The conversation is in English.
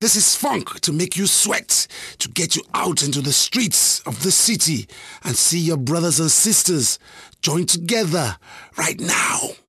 This is funk to make you sweat, to get you out into the streets of the city and see your brothers and sisters join together right now.